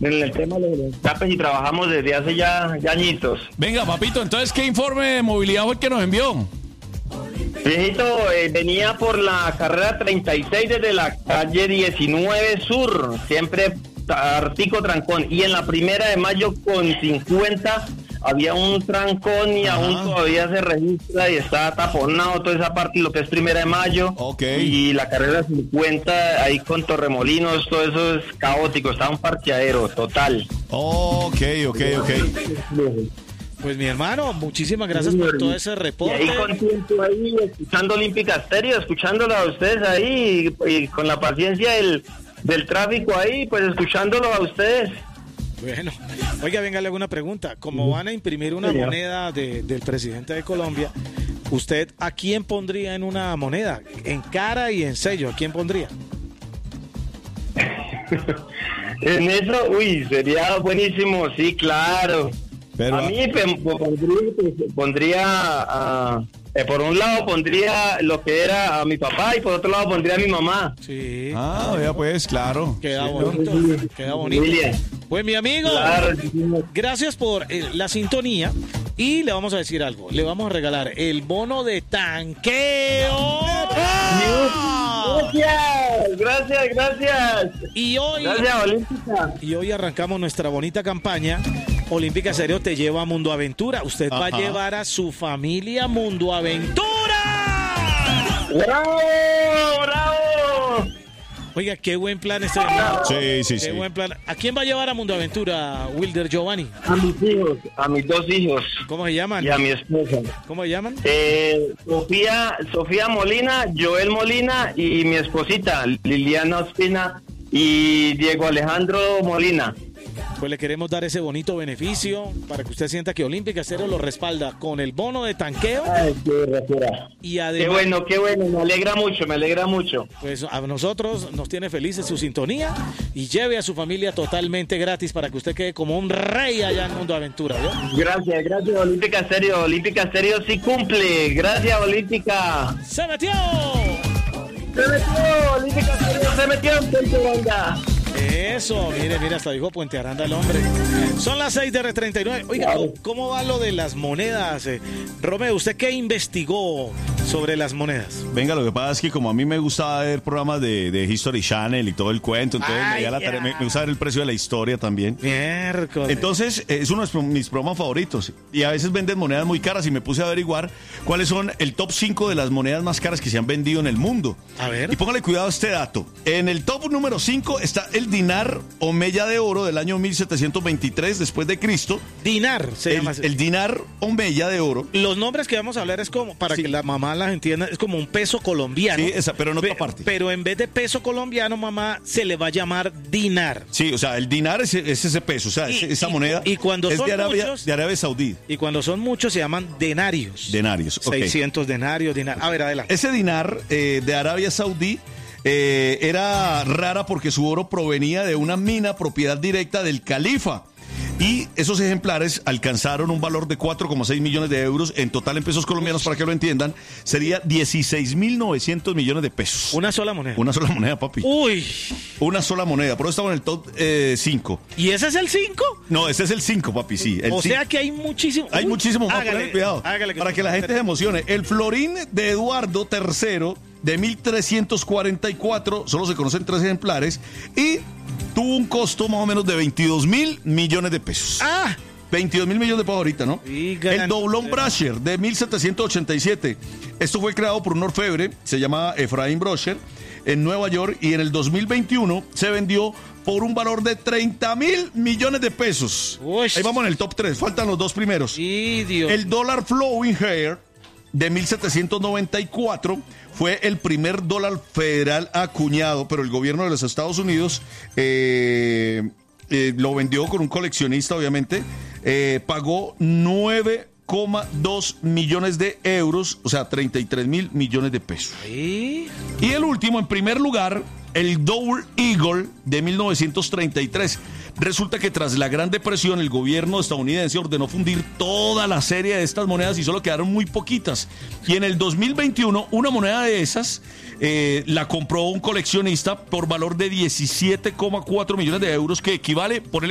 en el tema de los escapes y trabajamos desde hace ya añitos. Venga, papito, entonces, ¿qué informe de movilidad fue el que nos envió? Viejito, venía por la carrera 36 desde la calle 19 Sur, siempre artico trancón, y en la 1 de mayo con 50 había un trancón y aún todavía se registra y está taponado toda esa parte, lo que es 1 de mayo. Okay. Y la carrera 50 ahí con Torremolinos, todo eso es caótico, está un parqueadero total. Ok. Pues mi hermano, muchísimas gracias por todo ese reporte. Y ahí contento ahí, escuchando Olímpica Stereo, escuchándolo a ustedes ahí y con la paciencia del tráfico ahí, pues escuchándolo a ustedes. Bueno, oiga, venga, le hago una pregunta. Como van a imprimir una moneda del presidente de Colombia, ¿usted a quién pondría en una moneda? En cara y en sello, ¿a quién pondría? En eso, sería buenísimo, sí, claro. Pero a mí pondría por un lado pondría lo que era a mi papá y por otro lado pondría a mi mamá. Sí. vea pues, claro. Queda bonito, queda bonito. Pues mi amigo, claro. Gracias por la sintonía y le vamos a decir algo. Le vamos a regalar el bono de tanqueo. Gracias. Y hoy, gracias, Olímpica. Y hoy arrancamos nuestra bonita campaña. Olímpica Stereo te lleva a Mundo Aventura. Usted va a llevar a su familia a Mundo Aventura. ¡Bravo! Oiga, qué buen plan este. Sí. Qué buen plan. ¿A quién va a llevar a Mundo Aventura, Wilder Giovanni? A mis hijos, a mis 2 hijos. ¿Cómo se llaman? Y a mi esposa. ¿Cómo se llaman? Sofía Molina, Joel Molina y mi esposita, Liliana Ospina y Diego Alejandro Molina. Pues le queremos dar ese bonito beneficio para que usted sienta que Olímpica Stereo lo respalda con el bono de tanqueo. Ay, qué locura. Y además, qué bueno, me alegra mucho. Pues a nosotros nos tiene felices su sintonía y lleve a su familia totalmente gratis para que usted quede como un rey allá en Mundo Aventura, ¿no? Gracias, Olímpica Stereo sí cumple. Gracias, Olímpica. ¡Se metió! Olímpica Stereo se metió en Puente Aranda. Eso, mire, hasta dijo Puente Aranda el hombre. Son las 6:39. Oiga, ¿cómo va lo de las monedas? Romeo, ¿usted qué investigó sobre las monedas? Venga, lo que pasa es que como a mí me gusta ver programas de History Channel y todo el cuento, entonces me gusta ver el precio de la historia también. Miércoles. Entonces, es uno de mis programas favoritos. Y a veces venden monedas muy caras y me puse a averiguar cuáles son el top 5 de las monedas más caras que se han vendido en el mundo. A ver. Y póngale cuidado a este dato. En el top número 5 está el dinar o mella de oro del año 1723 después de Cristo. Dinar se llama. El dinar o mella de oro. Los nombres que vamos a hablar es como, para que la mamá las entienda, es como un peso colombiano. Sí, pero en otra parte. Pero en vez de peso colombiano, mamá, se le va a llamar dinar. Sí, o sea, el dinar es ese peso, o sea, esa moneda y cuando es son de Arabia, muchos, de Arabia Saudí. Y cuando son muchos se llaman denarios. Denarios, ok. 600 denarios, dinar. A ver, adelante. Ese dinar de Arabia Saudí era rara porque su oro provenía de una mina propiedad directa del califa. Y esos ejemplares alcanzaron un valor de 4,6 millones de euros. En total, en pesos colombianos, para que lo entiendan, sería 16.900 millones de pesos. Una sola moneda. Una sola moneda, papi. Uy. Una sola moneda. Por eso estamos en el top 5. ¿Y ese es el 5? No, ese es el 5, papi, sí. O sea que hay muchísimo. Hay muchísimo más. Cuidado. Para que la gente se emocione. El florín de Eduardo III de 1344, solo se conocen 3 ejemplares, y tuvo un costo más o menos de 22.000 millones de pesos. 22.000 millones de pesos ahorita, ¿no? El doblón Brasher de 1787. Esto fue creado por un orfebre, se llama Efraín Brasher, en Nueva York, y en el 2021 se vendió por un valor de 30.000 millones de pesos. Uy. Ahí vamos en el top 3, faltan los 2 primeros. El dólar Flowing Hair de 1794 fue el primer dólar federal acuñado, pero el gobierno de los Estados Unidos lo vendió con un coleccionista, obviamente. Pagó 9,2 millones de euros, o sea, 33.000 millones de pesos. Y el último, en primer lugar, el Double Eagle de 1933. Resulta que tras la Gran Depresión el gobierno estadounidense ordenó fundir toda la serie de estas monedas y solo quedaron muy poquitas. Y en el 2021 una moneda de esas la compró un coleccionista por valor de 17,4 millones de euros, que equivale, por